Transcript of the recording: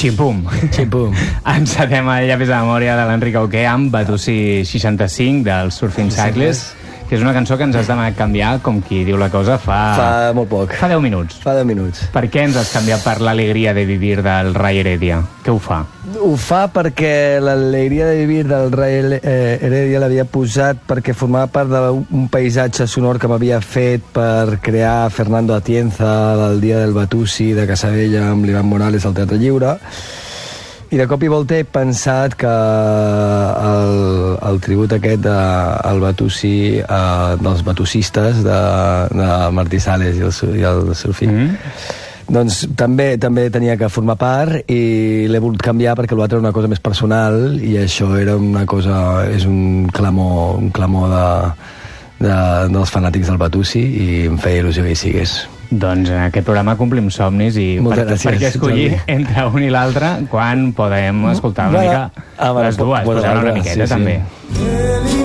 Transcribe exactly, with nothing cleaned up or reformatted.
Xipum. Xipum. Encetem el llapis de memòria de l'Enric Auqué amb Batussi seixanta-cinc del Surfing Cyclist, que és una cançó que ens has demanat canviar, com qui diu la cosa, fa... Fa molt poc. Fa deu minuts. Fa deu minuts. Per què ens has canviat per l'alegria de vivir del Ray Heredia? Què ho fa? Ho fa perquè l'alegria de vivir del Ray Heredia l'havia posat perquè formava part d'un paisatge sonor que m'havia fet per crear Fernando Atienza del Dia del Batussi de Casabella amb l'Ivan Morales al Teatre Lliure. I de cop i volta he pensat que el, el tribut aquest de, al Batussi, eh, dels batussistes de, de Martí Sales i el, i el Surfing, mm-hmm. doncs també també tenia que formar part i l'he volgut canviar perquè l'altre era una cosa més personal i això era una cosa, és un clamor, un clamor de, de, dels fanàtics del Batussi i em feia il·lusió que hi sigués. Doncs en aquest programa complim somnis i Moltes per, gràcies, per què escollir Jordi. entre un i l'altre quan podem escoltar una Bueno, mica ah, bueno, les dues, bueno, posar una bueno, miqueta sí, sí. també.